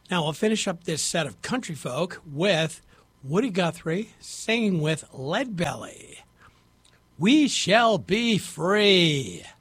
Now we'll finish up this set of country folk with Woody Guthrie singing with Leadbelly. We shall be free.